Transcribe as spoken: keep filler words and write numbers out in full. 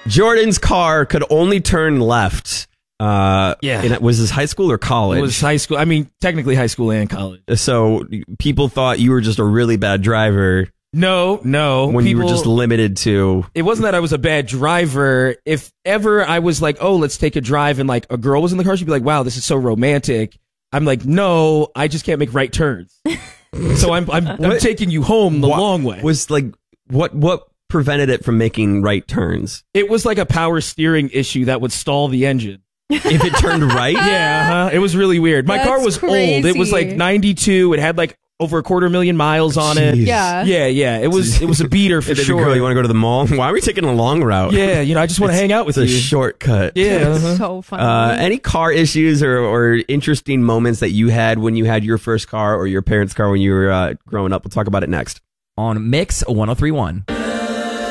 Jordan's car could only turn left. Uh, yeah. In, was this high school or college? It was high school. I mean, technically high school and college. So people thought you were just a really bad driver. No, no. When people, you were just limited to... It wasn't that I was a bad driver. If ever I was like, oh, let's take a drive, and like a girl was in the car, she'd be like, wow, this is so romantic. I'm like, no, I just can't make right turns. So I'm I'm, I'm taking you home the what long way. Was like, what what prevented it from making right turns? It was like a power steering issue that would stall the engine. If it turned right? Yeah, uh-huh. It was really weird. My That's car was crazy. old. It was like ninety-two. It had like over a quarter million miles on it. Jeez. Yeah. Yeah, yeah. It was it was a beater for Hey, baby sure. girl, you want to go to the mall? Why are we taking a long route? Yeah, you know, I just want to hang out with it's you. a shortcut. Yeah. It's uh-huh. so funny. Uh, any car issues or, or interesting moments that you had when you had your first car or your parents' car when you were uh, growing up? We'll talk about it next. On Mix one oh three point one.